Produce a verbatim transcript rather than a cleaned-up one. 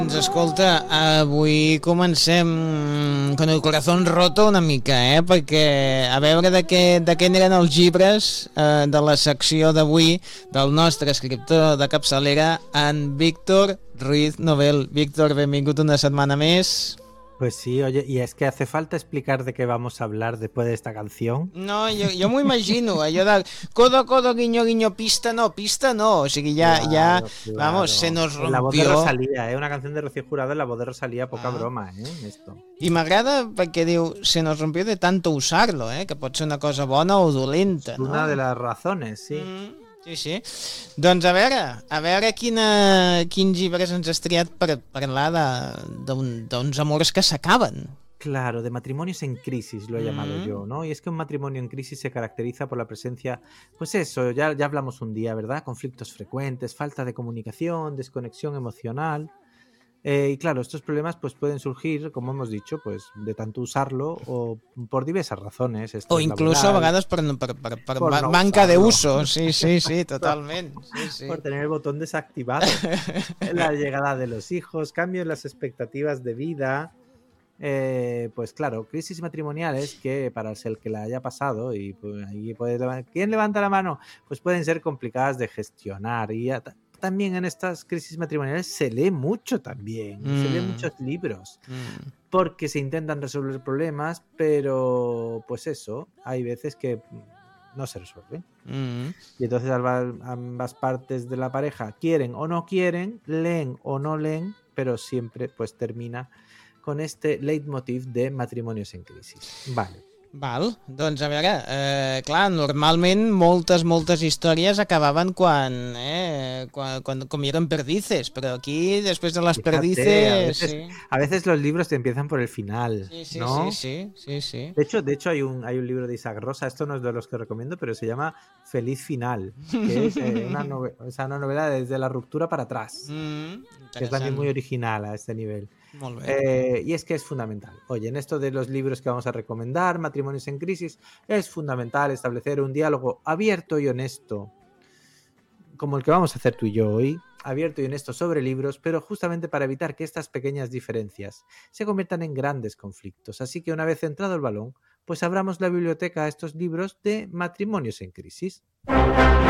Doncs escolta, avui comencem con el corazón roto una mica, eh? Perquè a veure de què, de què eren els llibres eh, de la secció d'avui del nostre escriptor de capçalera, en Víctor Ruiz Novel. Víctor, benvingut una setmana més. Pues sí, oye, y es que hace falta explicar de qué vamos a hablar después de esta canción. No, jo, jo m'ho imagino, allò de codo, codo, guiño, guiño, pista no, pista no, o sigui, ja, Claro, ja claro. vamos, se nos rompió. La voz de Rosalía, ¿eh? Una canción de Rocío Jurado en la voz de Rosalía, poca Ah. broma, ¿eh? Esto. I m'agrada perquè diu, se nos rompió de tanto usarlo, eh? Que pot ser una cosa bona o dolenta, Es no? una de las razones, sí. Mm, sí, sí. Doncs a veure, a veure quina, quins llibres ens has triat per parlar de- d'un- d'uns amors que s'acaben. Claro, de matrimonios en crisis lo he llamado Mm. yo, ¿no? Y es que un matrimonio en crisis se caracteriza por la presencia, pues eso, ya, ya hablamos un día, ¿verdad? Conflictos frecuentes, falta de comunicación, desconexión emocional. Eh, y claro, estos problemas pues pueden surgir, como hemos dicho, pues de tanto usarlo o por diversas razones. O estrés incluso a laboral, vegades per, per, per, per Por ma- no manca usarlo. d'uso. Sí, sí, sí, totalment. Sí, sí. por tener el botón desactivado. La llegada de los hijos, cambios en las expectativas de vida. Eh, pues claro, crisis matrimoniales que para el que la haya pasado y pues, ahí puede leva- ¿quién levanta la mano? Pues pueden ser complicadas de gestionar y a- ta- también en estas crisis matrimoniales se lee mucho también, se leen Mm. muchos libros Mm. porque se intentan resolver problemas, pero pues eso, hay veces que mm, no se resuelven. Mm. Y entonces alba- ambas partes de la pareja quieren o no quieren, leen o no leen, pero siempre pues termina con este leitmotiv de matrimonios en crisis. Vale. Val, doncs a veure, eh, clar, normalment moltes, moltes històries acabaven quan, eh, quan, quan comieron perdices, però aquí, després de les Fíjate, perdices... a veces, sí. a veces los libros te empiezan por el final, Sí, sí, ¿no? sí, sí, sí, sí. De hecho, de hecho hay un, hay un libro de Isaac Rosa, esto no es de los que recomiendo, pero se llama Feliz Final, que es eh, una, nove- o sea, una novela desde la ruptura para atrás, Mm, que es también interessant. muy original a este nivel. Molt bé. Eh, y es que es fundamental. Oye, en esto de los libros que vamos a recomendar, Matrimonios en Crisis, es fundamental establecer un diálogo abierto y honesto, como el que vamos a hacer tú y yo hoy, abierto y honesto sobre libros, pero justamente para evitar que estas pequeñas diferencias se conviertan en grandes conflictos. Así que una vez centrado el balón, pues abramos la biblioteca a estos libros de Matrimonios en Crisis.